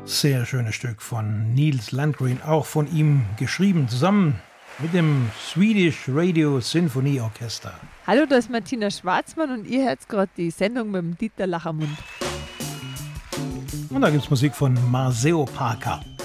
Sehr schönes Stück von Nils Landgren, auch von ihm geschrieben, zusammen mit dem Swedish Radio Symphony Orchester. Hallo, da ist Martina Schwarzmann und ihr hört gerade die Sendung mit dem Dieter Lachermund. Und da gibt es Musik von Maceo Parker.